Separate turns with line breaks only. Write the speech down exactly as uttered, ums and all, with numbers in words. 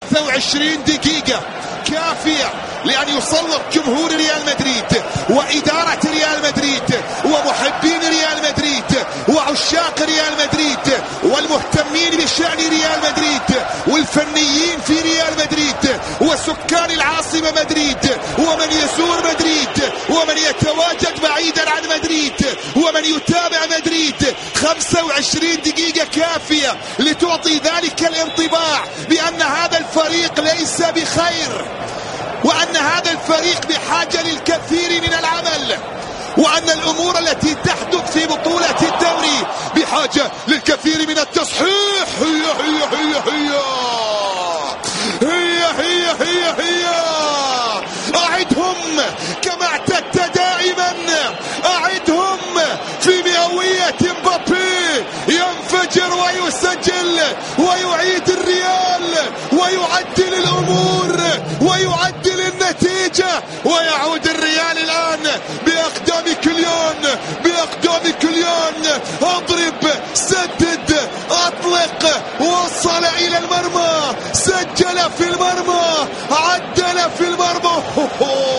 ثلاثة وعشرين دقيقة كافية لأن يسلط جمهور ريال مدريد وإدارة ريال مدريد ومحبين ريال مدريد وعشاق ريال مدريد والمهتمين بشأن ريال مدريد والفنيين في ريال مدريد وسكان العاصمة مدريد ومن يزور مدريد ومن يتواجد بعيدا عن مدريد ومن يتابع مدريد. خمسة وعشرين دقيقة كافية لتعطي ذلك الانطباع بأن هذا الفريق ليس بخير، وأن هذا الفريق بحاجة للكثير من العمل، وأن الأمور التي تحدث في بطولة الدوري بحاجة للكثير من التصحيح. هي هي هي هي هي هي هي هي أعدهم كما اعتدت دائما، أعدهم في مئوية مبابي ينفجر ويسجل ويعيد الريال ويعدل الأمور ويعدل النتيجة ويعود الريال الآن بأقدام كليون بأقدام كليون. اضرب سدد اطلق وصل إلى المرمى سجل في المرمى